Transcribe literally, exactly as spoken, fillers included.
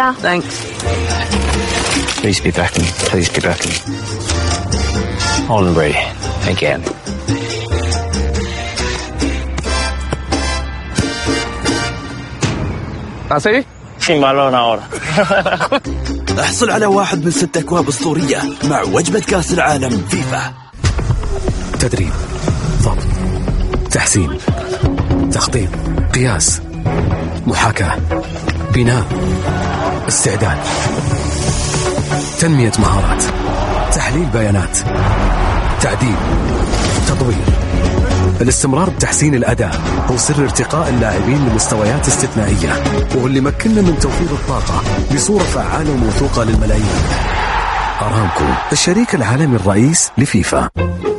Ciao. Thanks. Please be Beckham. Please be Beckham. Holland Brady. Again. ¿Así? Sin balón ahora. احصل على واحد من ست أكواب أسطورية مع وجبة كأس العالم فيفا. تدريب، ضبط، تحسين، تخطيط، قياس، محاكاة، بناء، استعداد، تنمية مهارات، تحليل بيانات، تعديل، تطوير. الاستمرار بتحسين الأداء هو سر ارتقاء اللاعبين لمستويات استثنائية، وهو اللي مكننا من توفير الطاقة بصورة فعالة وموثوقة للملايين. أرامكو، الشريك العالمي الرئيس لفيفا.